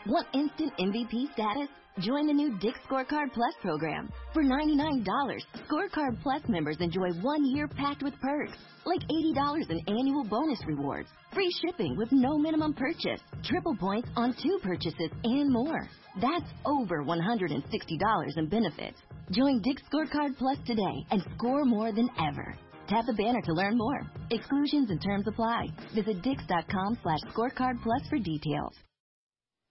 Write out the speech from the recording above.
Want instant MVP status? Join the new Dick's Scorecard Plus program. For $99, Scorecard Plus members enjoy 1 year packed with perks, like $80 in annual bonus rewards, free shipping with no minimum purchase, triple points on 2 purchases, and more. That's over $160 in benefits. Join Dick's Scorecard Plus today and score more than ever. Tap the banner to learn more. Exclusions and terms apply. Visit Dix.com/scorecard plus for details.